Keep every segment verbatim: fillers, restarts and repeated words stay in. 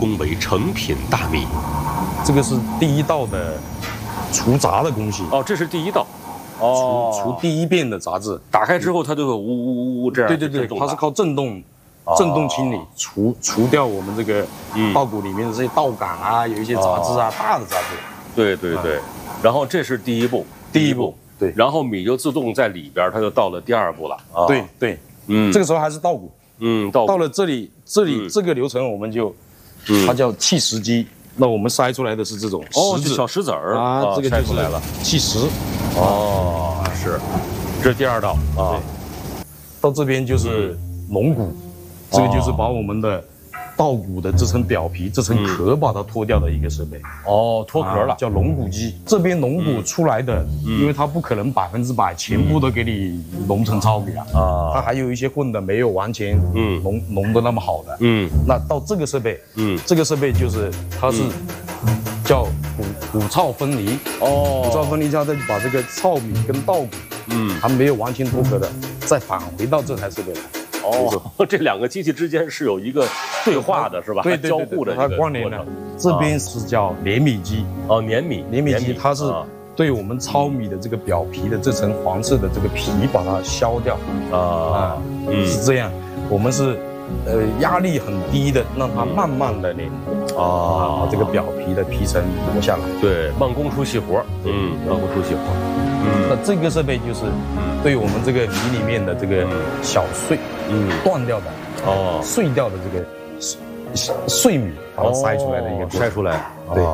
工为成品大米。 这个是第一道的除杂的工序。 哦，这是第一道。哦， 除除第一遍的杂质， 打开之后它就会呜呜呜呜这样。 对对对，它是靠震动，震动清理，除除掉我们这个稻谷里面的这些稻杆啊，有一些杂质啊，大的杂质。 对对对，然后这是第一步， 第一步，对， 然后米就自动在里边，它就到了第二步了。 对对，嗯，这个时候还是稻谷，嗯，稻到了这里，这里这个流程我们就，它叫砌石机。那我们筛出来的是这种哦，小石子儿啊，这个筛出来了， 砌石。 哦，是，这是第二道啊。 到这边就是龙骨，这个就是把我们的稻谷的这层表皮、这层壳把它脱掉的一个设备。 哦，脱壳了， 叫龙骨机。这边龙骨出来的，因为它不可能百分之百全部都给你弄成糙米啊，啊，它还有一些混的没有完全弄弄的那么好的。嗯，那到这个设备，嗯，这个设备就是它是叫谷谷糙分离。哦，谷糙分离之后再把这个糙米跟稻谷，嗯，还没有完全脱壳的，再返回到这台设备来。 哦，这两个机器之间是有一个对话的，是吧？ 对， 交互的， 它关联的。这边是叫碾米机。 哦，碾米， 碾米机它是对我们糙米的这个表皮的这层黄色的这个皮把它削掉。啊，是这样。我们是呃压力很低的，让它慢慢的碾磨。啊，把这个表皮的皮层磨下来。 对，慢工出细活。嗯，慢工出细活。 嗯，那这个设备就是对我们这个米里面的这个小碎，嗯，断掉的，哦，碎掉的这个碎碎米，把它筛出来的一个筛出来。 对。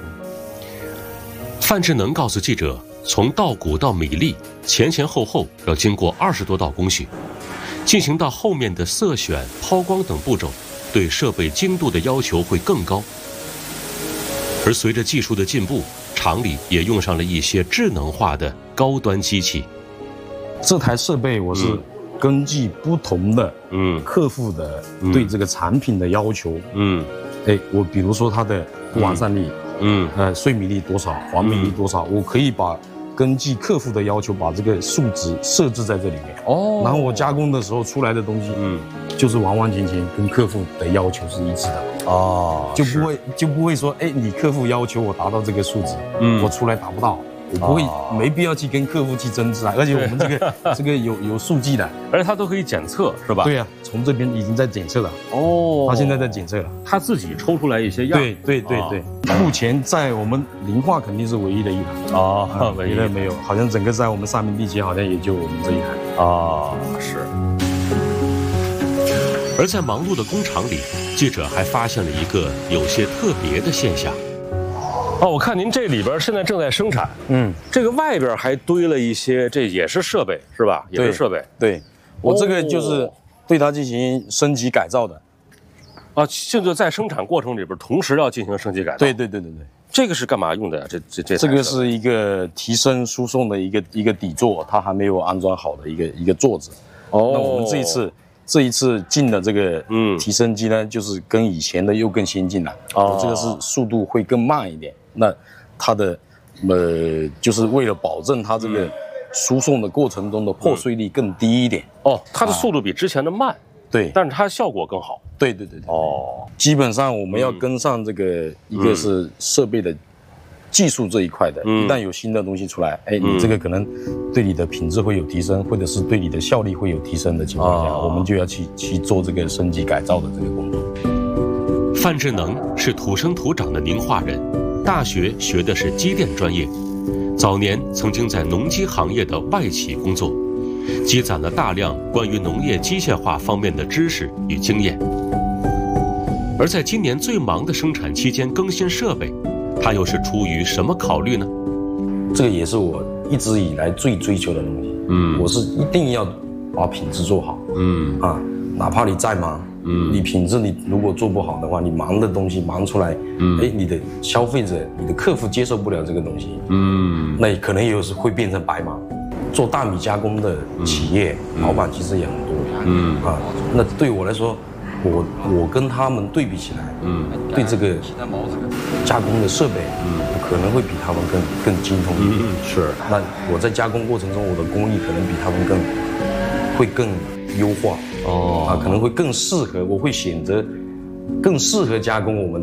范志能告诉记者，从稻谷到米粒，前前后后要经过二十多道工序，进行到后面的色选、抛光等步骤，对设备精度的要求会更高。而随着技术的进步，厂里也用上了一些智能化的高端机器。 这台设备我是根据不同的嗯客户的对这个产品的要求，嗯，哎，我比如说它的不完善率，嗯，呃，碎米粒多少，黄米粒多少，我可以把根据客户的要求把这个数值设置在这里面。哦，然后我加工的时候出来的东西，嗯，就是完完全全跟客户的要求是一致的。哦，就不会就不会说，哎，你客户要求我达到这个数值，嗯，我出来达不到，我不会，没必要去跟客户去争执啊。而且我们这个这个有有数据的， 而且它都可以检测，是吧？ 对呀，从这边已经在检测了。哦，他现在在检测了， 他自己抽出来一些样。 对对对对，目前在我们临化肯定是唯一的一台。啊，唯一的没有，好像整个在我们上面地区好像也就我们这一台。 啊，是。而在忙碌的工厂里，记者还发现了一个有些特别的现象。哦，我看您这里边现在正在生产，嗯，这个外边还堆了一些，这也是设备是吧？也是设备。 对，我这个就是对它进行升级改造的。 啊，现在在生产过程里边，同时要进行升级改造。 对对对对对。 这个是干嘛用的呀？这这这。 这个是一个提升输送的一个一个底座，它还没有安装好的一个一个座子。哦。那我们这一次。这一次进的这个嗯提升机呢，就是跟以前的又更先进了。哦，这个是速度会更慢一点。那它的呃，就是为了保证它这个输送的过程中的破碎率更低一点。 哦，它的速度比之前的慢。 对， 但是它效果更好。 对对对对。哦，基本上我们要跟上这个，一个是设备的技术这一块的，一旦有新的东西出来，哎，你这个可能对你的品质会有提升，或者是对你的效率会有提升的情况下，我们就要去去做这个升级改造的这个工作。 范志能是土生土长的宁化人，大学学的是机电专业，早年曾经在农机行业的外企工作，积攒了大量关于农业机械化方面的知识与经验。而在今年最忙的生产期间更新设备，他又是出于什么考虑呢？ 这个也是我一直以来最追求的东西。嗯，我是一定要把品质做好。嗯啊，哪怕你再忙，嗯，你品质你如果做不好的话，你忙的东西忙出来，嗯，哎，你的消费者、你的客户接受不了这个东西，嗯，那可能有时会变成白忙。做大米加工的企业、嗯、老板其实也很多。嗯啊，那对我来说。我我跟他们对比起来，嗯，对这个加工的设备，嗯，可能会比他们更更精通一点。嗯，是。那我在加工过程中，我的工艺可能比他们更会更优化。哦，啊，可能会更适合，我会选择更适合加工我们